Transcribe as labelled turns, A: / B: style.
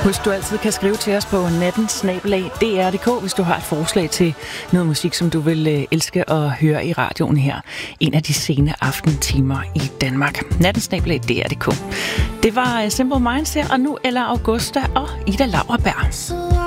A: Husk, du altid kan skrive til os på natten@dr.dk, hvis du har et forslag til noget musik, som du vil elske at høre i radioen her en af de sene aftentimer i Danmark. natten@dr.dk. Det var Simple Minds her, og nu Ella Augusta og Ida Lauerberg.